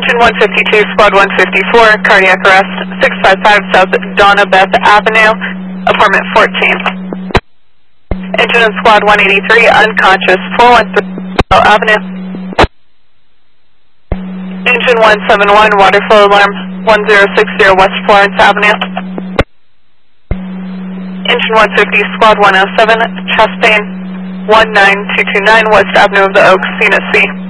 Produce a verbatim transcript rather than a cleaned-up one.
Engine one fifty-two, Squad one fifty-four, cardiac arrest, six five five South Donna Beth Avenue, apartment fourteen. Engine and Squad one eighty-three, unconscious, four one three Bell Avenue. Engine one seventy-one, water flow alarm, one zero six zero West Florence Avenue. Engine one fifty, Squad one oh seven, chest pain, one nine two two nine West Avenue of the Oaks, Unit C.